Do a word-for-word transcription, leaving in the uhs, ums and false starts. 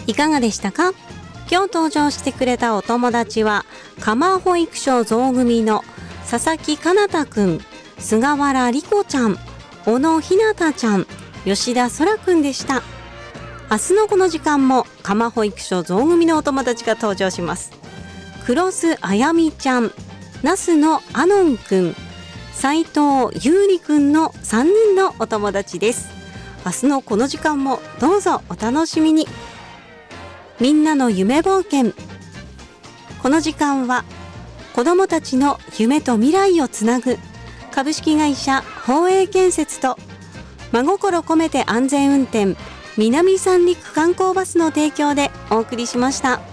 いかがでしたか？今日登場してくれたお友達は鎌保育所象組の佐々木かなたくん、菅原莉子ちゃん、小野ひなたちゃん、吉田そらくんでした。明日のこの時間も鎌保育所象組のお友達が登場します。黒須あやみちゃん、那須のあのんくん、斉藤ゆうりくんのさんにんのお友達です。明日のこの時間もどうぞお楽しみに。みんなの夢冒険。この時間は子どもたちの夢と未来をつなぐ株式会社宝永建設と真心込めて安全運転南三陸観光バスの提供でお送りしました。